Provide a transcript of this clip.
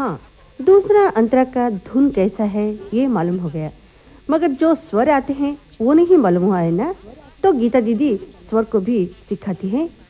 हाँ, दूसरा अंतरा का धुन कैसा है ये मालूम हो गया, मगर जो स्वर आते हैं वो नहीं मालूम हुआ है ना। तो गीता दीदी स्वर को भी सिखाती हैं।